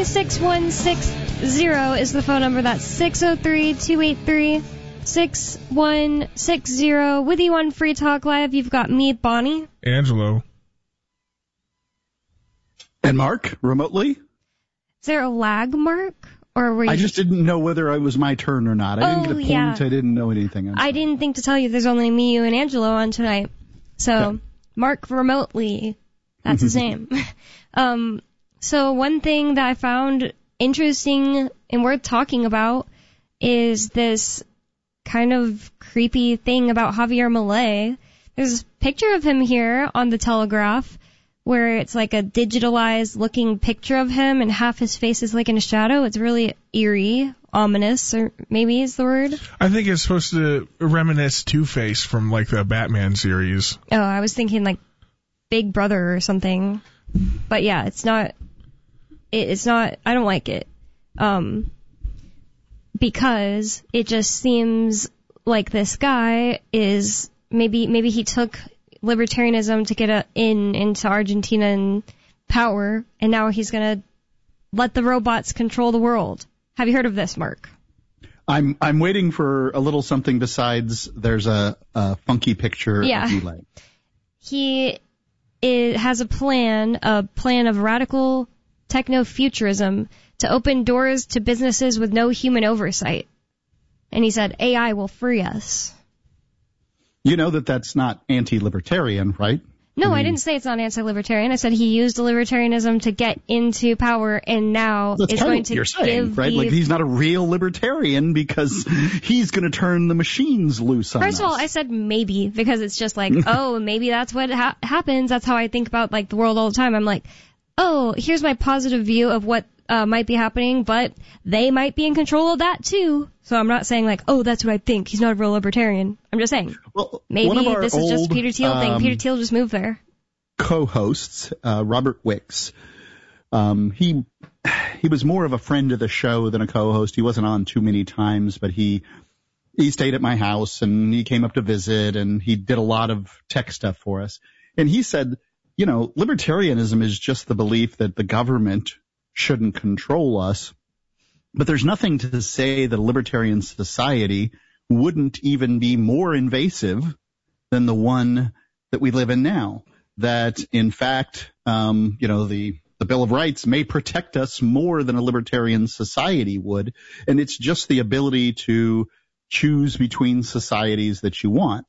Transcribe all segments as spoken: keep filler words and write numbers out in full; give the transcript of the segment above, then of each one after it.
three, six one six zero is the phone number. That's six oh three, two eight three, six one six zero. With you on Free Talk Live, you've got me, Bonnie. Angelo. And Mark, remotely. Is there a lag, Mark? Or were you... I just didn't know whether it was my turn or not. I oh, didn't get a point. Yeah. I didn't know anything. I didn't think to tell you there's only me, you, and Angelo on tonight. So, okay. Mark remotely. That's his name. Um, so one thing that I found interesting and worth talking about is this kind of creepy thing about Javier Milei. There's a picture of him here on the Telegraph where it's like a digitalized looking picture of him and half his face is like in a shadow. It's really eerie, ominous, or maybe is the word. I think it's supposed to reminisce Two-Face from like the Batman series. Oh, I was thinking like Big Brother or something. But yeah, it's not, it, it's not, I don't like it. Um, because it just seems like this guy is, maybe, maybe he took libertarianism to get a, in into Argentinian power, and now he's going to let the robots control the world. Have you heard of this, Mark? I'm I'm waiting for a little something besides there's a, a funky picture yeah. of Milei. He it has a plan, a plan of radical techno-futurism to open doors to businesses with no human oversight. And he said A I will free us. You know that that's not anti-libertarian, right? No, I, mean, I didn't say it's not anti-libertarian. I said he used libertarianism to get into power, and now that's is kind going of what to you're saying, give right? the... Like he's not a real libertarian because he's going to turn the machines loose on us. First of all, I said maybe because it's just like, oh, maybe that's what ha- happens. That's how I think about like the world all the time. I'm like, oh, here's my positive view of what uh, might be happening, but they might be in control of that too. So I'm not saying like, oh, that's what I think. He's not a real libertarian. I'm just saying, well, maybe this is just old, Peter Thiel thing. um, Peter Thiel just moved there. Co-hosts, uh, Robert Wicks, um, he he was more of a friend of the show than a co-host. He wasn't on too many times, but he he stayed at my house and he came up to visit and he did a lot of tech stuff for us. And he said, you know, libertarianism is just the belief that the government shouldn't control us. But there's nothing to say that a libertarian society wouldn't even be more invasive than the one that we live in now. That, in fact, um, you know, the, the Bill of Rights may protect us more than a libertarian society would. And it's just the ability to choose between societies that you want.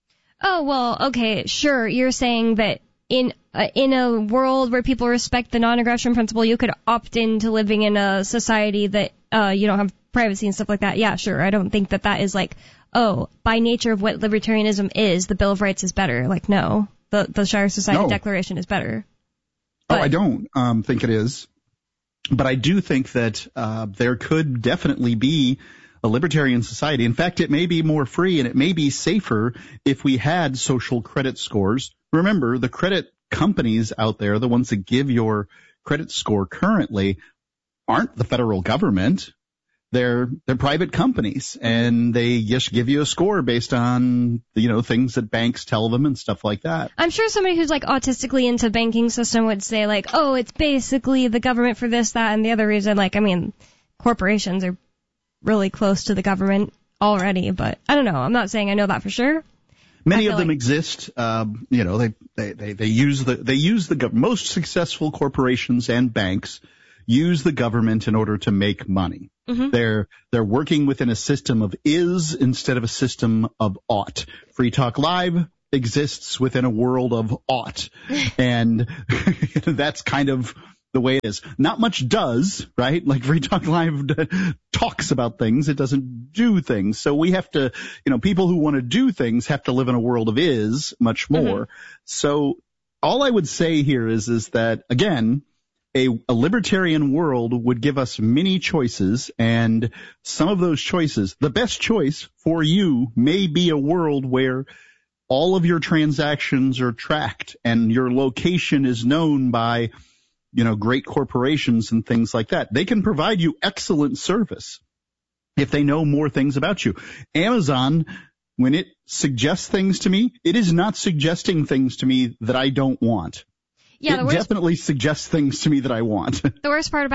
Oh, well, okay, sure. You're saying that in uh, in a world where people respect the non-aggression principle, you could opt into living in a society that uh, you don't have privacy and stuff like that. Yeah, sure. I don't think that that is like, oh, by nature of what libertarianism is, the Bill of Rights is better. Like, no, the, the Shire Society no. Declaration is better. But, oh, I don't um, think it is. But I do think that uh, there could definitely be a libertarian society. In fact, it may be more free and it may be safer if we had social credit scores. Remember, the credit companies out there, the ones that give your credit score currently, aren't the federal government. They're they're private companies, and they just give you a score based on, you know, things that banks tell them and stuff like that. I'm sure somebody who's like autistically into banking system would say like, oh, it's basically the government for this, that, and the other reason. Like, I mean, corporations are really close to the government already, but I don't know. I'm not saying I know that for sure. Many of them like exist. Um, you know, they, they, they, they use the they use the most successful corporations and banks use the government in order to make money. Mm-hmm. They're they're working within a system of is instead of a system of ought. Free Talk Live exists within a world of ought, and that's kind of the way it is. Not much does, right? Like Free Talk Live talks about things. It doesn't do things. So we have to, you know, people who want to do things have to live in a world of is much more. Mm-hmm. So all I would say here is, is that, again, a, a libertarian world would give us many choices, and some of those choices, the best choice for you may be a world where all of your transactions are tracked and your location is known by, you know, great corporations and things like that. They can provide you excellent service if they know more things about you. Amazon, when it suggests things to me, it is not suggesting things to me that I don't want. Yeah, it the worst, definitely suggests things to me that I want. The worst part about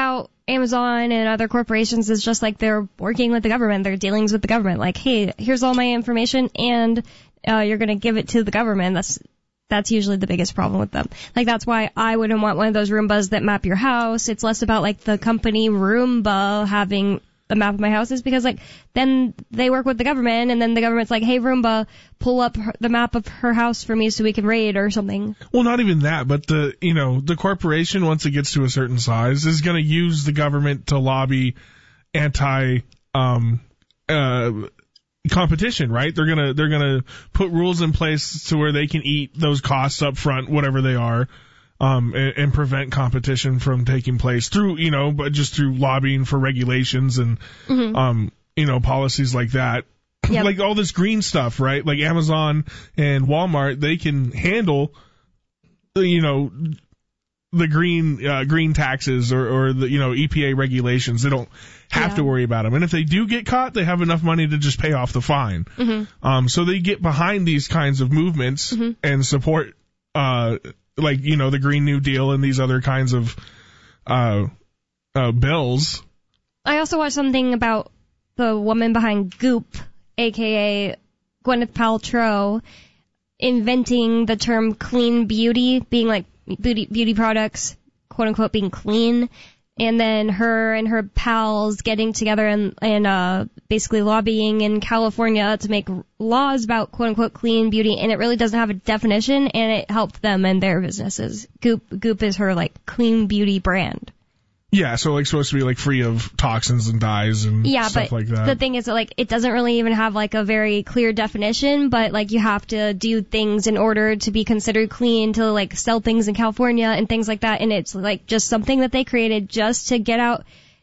Amazon and other corporations is just like they're working with the government. They're dealings with the government. Like, hey, here's all my information, and uh, you're going to give it to the government. That's that's usually the biggest problem with them. Like, that's why I wouldn't want one of those Roombas that map your house. It's less about, like, the company Roomba having the map of my house, is because, like, then they work with the government, and then the government's like, hey, Roomba, pull up her, the map of her house for me so we can raid or something. Well, not even that, but the, you know, the corporation, once it gets to a certain size, is going to use the government to lobby anti, um, uh, competition, right? They're gonna they're gonna put rules in place to where they can eat those costs up front, whatever they are, um, and, and prevent competition from taking place through, you know, but just through lobbying for regulations and, mm-hmm. um, you know, policies like that. Yep. Like all this green stuff, right? Like Amazon and Walmart, they can handle, you know, the green uh, green taxes or, or the, you know, E P A regulations. They don't have yeah. to worry about them. And if they do get caught, they have enough money to just pay off the fine. Mm-hmm. Um, so they get behind these kinds of movements mm-hmm. and support, uh, like, you know, the Green New Deal and these other kinds of uh, uh, bills. I also watched something about the woman behind Goop, a k a. Gwyneth Paltrow, inventing the term clean beauty, being like beauty beauty products, quote unquote, being clean, and then her and her pals getting together and and uh basically lobbying in California to make laws about quote unquote clean beauty, and it really doesn't have a definition, and it helped them and their businesses. Goop Goop is her like clean beauty brand. Yeah, so like supposed to be like free of toxins and dyes and yeah, stuff but like that. The thing is that like it doesn't really even have like a very clear definition, but like you have to do things in order to be considered clean to like sell things in California and things like that, and it's like just something that they created just to get out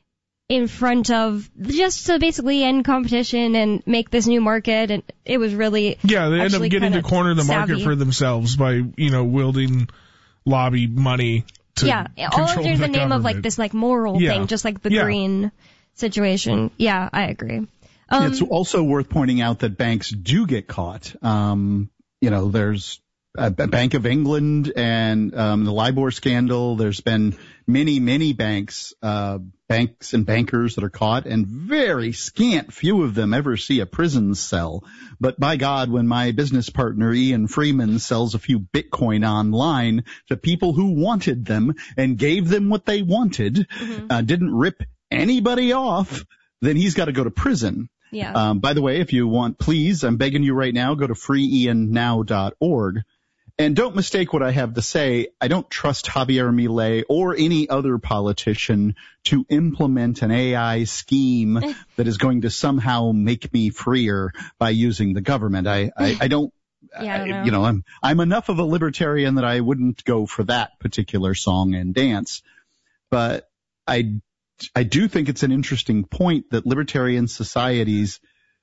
in front of, just to basically end competition and make this new market, and it was really yeah they end up getting to corner the savvy. market for themselves by, you know, wielding lobby money. Yeah, all under the, the name of like this like moral yeah. thing, just like the yeah. green situation. Yeah, I agree. Um, it's also worth pointing out that banks do get caught. Um, you know, there's a Bank of England and um, the LIBOR scandal. There's been many, many banks, uh, banks and bankers that are caught, and very scant few of them ever see a prison cell. But by God, when my business partner Ian Freeman sells a few Bitcoin online to people who wanted them and gave them what they wanted, mm-hmm. uh, didn't rip anybody off, then he's got to go to prison. Yeah. Um, by the way, if you want, please, I'm begging you right now, go to free ian now dot org. And don't mistake what I have to say. I don't trust Javier Milei or any other politician to implement an A I scheme that is going to somehow make me freer by using the government. I, I, I don't, yeah, I don't I, you know, I'm, I'm enough of a libertarian that I wouldn't go for that particular song and dance. But I, I do think it's an interesting point that libertarian societies,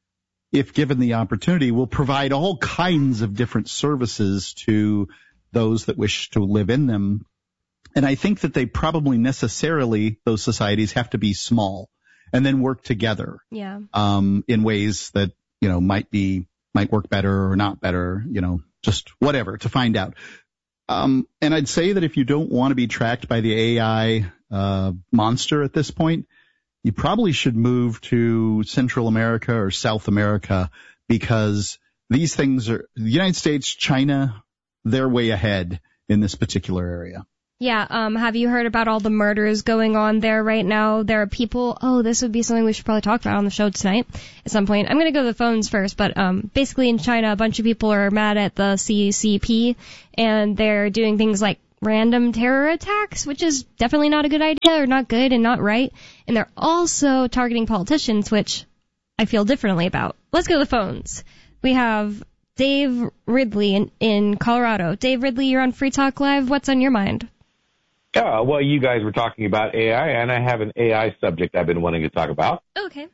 if given the opportunity, will provide all kinds of different services to those that wish to live in them. And I think that they probably necessarily, those societies, have to be small and then work together. Yeah. Um, in ways that, you know, might be, might work better or not better, you know, just whatever to find out. Um, and I'd say that if you don't want to be tracked by the A I, uh, monster at this point, you probably should move to Central America or South America, because these things are, the United States, China, they're way ahead in this particular area. Yeah, um, have you heard about all the murders going on there right now? There are people, oh, this would be something we should probably talk about on the show tonight at some point. I'm going to go to the phones first, but um, basically in China, a bunch of people are mad at the C C P, and they're doing things like random terror attacks, which is definitely not a good idea or not good and not right. And they're also targeting politicians, which I feel differently about. Let's go to the phones. We have Dave Ridley in, in Colorado. Dave Ridley, you're on Free Talk Live. What's on your mind? Yeah, well, you guys were talking about A I, and I have an A I subject I've been wanting to talk about. Okay.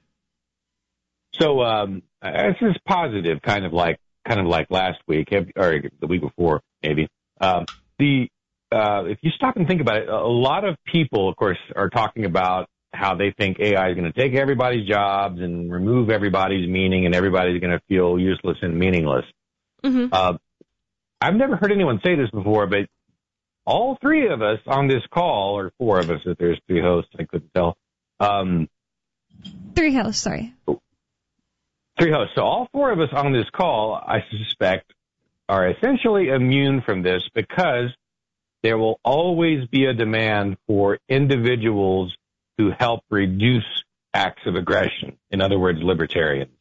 So um, this is positive, kind of like kind of like last week, or the week before, maybe. Um, the Uh, if you stop and think about it, a lot of people, of course, are talking about how they think A I is going to take everybody's jobs and remove everybody's meaning, and everybody's going to feel useless and meaningless. Mm-hmm. Uh, I've never heard anyone say this before, but all three of us on this call, or four of us if there's three hosts, I couldn't tell. Um, three hosts, sorry. Three hosts. So all four of us on this call, I suspect, are essentially immune from this because there will always be a demand for individuals who help reduce acts of aggression. In other words, libertarians.